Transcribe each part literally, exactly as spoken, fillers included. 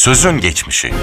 Sözün geçmişi.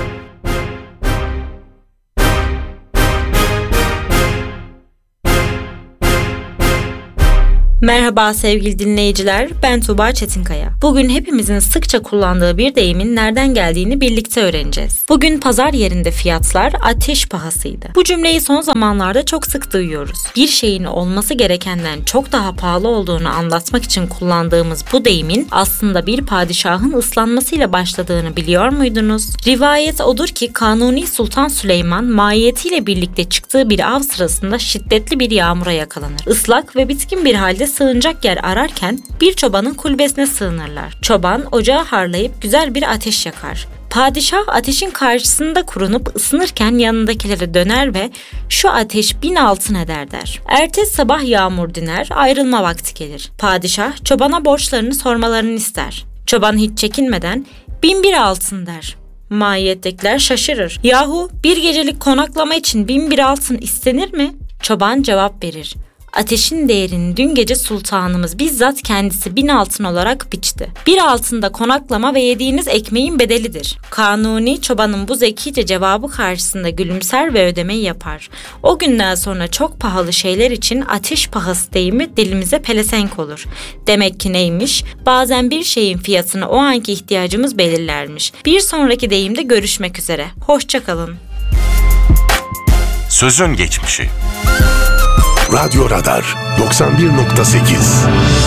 Merhaba sevgili dinleyiciler, ben Tuğba Çetinkaya. Bugün hepimizin sıkça kullandığı bir deyimin nereden geldiğini birlikte öğreneceğiz. Bugün pazar yerinde fiyatlar ateş pahasıydı. Bu cümleyi son zamanlarda çok sık duyuyoruz. Bir şeyin olması gerekenden çok daha pahalı olduğunu anlatmak için kullandığımız bu deyimin aslında bir padişahın ıslanmasıyla başladığını biliyor muydunuz? Rivayet odur ki Kanuni Sultan Süleyman mahiyetiyle birlikte çıktığı bir av sırasında şiddetli bir yağmura yakalanır. Islak ve bitkin bir halde sığınacak yer ararken bir çobanın kulübesine sığınırlar. Çoban ocağı harlayıp güzel bir ateş yakar. Padişah ateşin karşısında kurunup ısınırken yanındakilere döner ve "Şu ateş bin altın eder" der. Ertesi sabah yağmur diner, ayrılma vakti gelir. Padişah çobana borçlarını sormalarını ister. Çoban hiç çekinmeden "Bin bir altın" der. Mahiyettekiler şaşırır. "Yahu bir gecelik konaklama için bin bir altın istenir mi?" Çoban cevap verir. "Ateşin değerini dün gece sultanımız bizzat kendisi bin altın olarak biçti. Bir altında konaklama ve yediğiniz ekmeğin bedelidir." Kanuni çobanın bu zekice cevabı karşısında gülümser ve ödemeyi yapar. O günden sonra çok pahalı şeyler için ateş pahası deyimi dilimize pelesenk olur. Demek ki neymiş? Bazen bir şeyin fiyatını o anki ihtiyacımız belirlermiş. Bir sonraki deyimde görüşmek üzere. Hoşça kalın. Sözün geçmişi. Radyo Radar doksan bir nokta sekiz